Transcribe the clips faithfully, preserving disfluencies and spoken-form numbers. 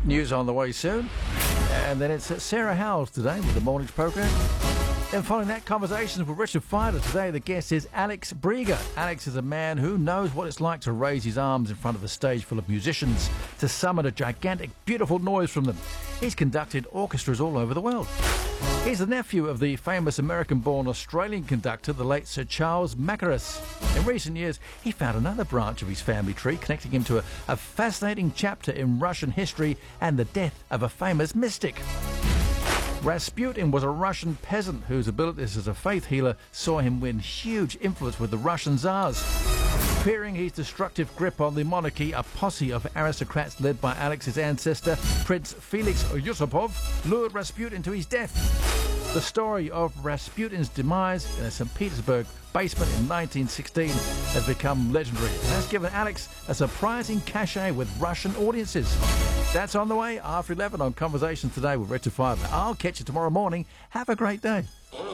News on the way soon. And then it's Sarah Howells today with the morning's programme. Then following that, conversations with Richard Fidler. Today the guest is Alex Brieger. Alex is a man who knows what it's like to raise his arms in front of a stage full of musicians to summon a gigantic, beautiful noise from them. He's conducted orchestras all over the world. He's the nephew of the famous American-born Australian conductor, the late Sir Charles Mackerras. In recent years, he found another branch of his family tree, connecting him to a, a fascinating chapter in Russian history and the death of a famous mystic. Rasputin was a Russian peasant whose abilities as a faith healer saw him win huge influence with the Russian Tsars. Fearing his destructive grip on the monarchy, a posse of aristocrats led by Alex's ancestor, Prince Felix Yusupov, lured Rasputin to his death. The story of Rasputin's demise in a Saint Petersburg basement in nineteen sixteen has become legendary and has given Alex a surprising cachet with Russian audiences. That's on the way after eleven on Conversations Today with Richard Fidler. I'll catch you tomorrow morning. Have a great day.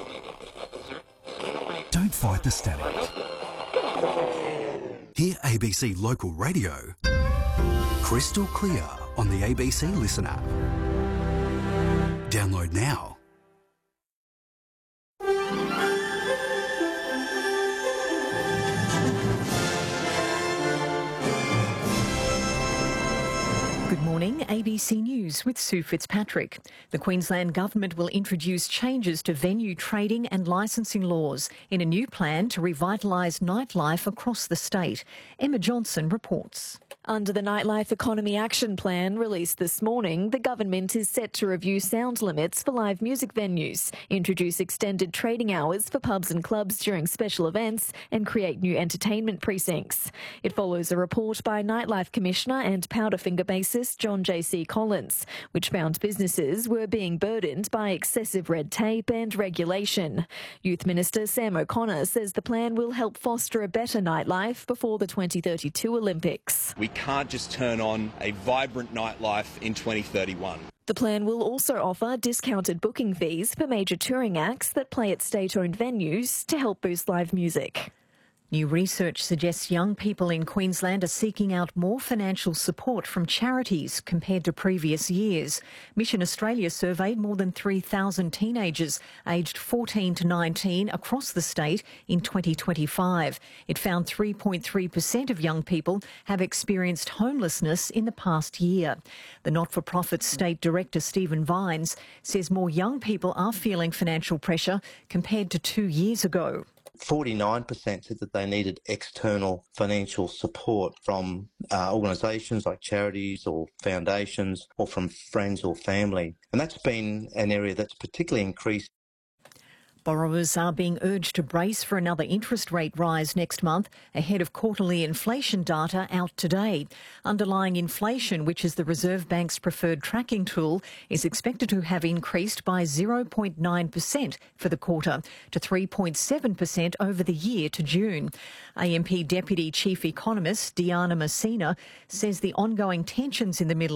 Don't fight the static. Hear A B C Local Radio crystal clear on the A B C Listen app. Download now. Good morning, A B C News with Sue Fitzpatrick. The Queensland Government will introduce changes to venue trading and licensing laws in a new plan to revitalise nightlife across the state. Emma Johnson reports. Under the Nightlife Economy Action Plan released this morning, the government is set to review sound limits for live music venues, introduce extended trading hours for pubs and clubs during special events, and create new entertainment precincts. It follows a report by Nightlife Commissioner and Powderfinger bassist John J C Collins, which found businesses were being burdened by excessive red tape and regulation. Youth Minister Sam O'Connor says the plan will help foster a better nightlife before the twenty thirty-two Olympics. We can't just turn on a vibrant nightlife in twenty thirty-one. The plan will also offer discounted booking fees for major touring acts that play at state-owned venues to help boost live music. New research suggests young people in Queensland are seeking out more financial support from charities compared to previous years. Mission Australia surveyed more than three thousand teenagers aged fourteen to nineteen across the state in twenty twenty-five. It found three point three percent of young people have experienced homelessness in the past year. The not-for-profit state director, Stephen Vines, says more young people are feeling financial pressure compared to two years ago. forty-nine percent said that they needed external financial support from uh, organisations like charities or foundations or from friends or family. And that's been an area that's particularly increased. Borrowers are being urged to brace for another interest rate rise next month ahead of quarterly inflation data out today. Underlying inflation, which is the Reserve Bank's preferred tracking tool, is expected to have increased by zero point nine percent for the quarter to three point seven percent over the year to June. A M P Deputy Chief Economist Diana Messina says the ongoing tensions in the Middle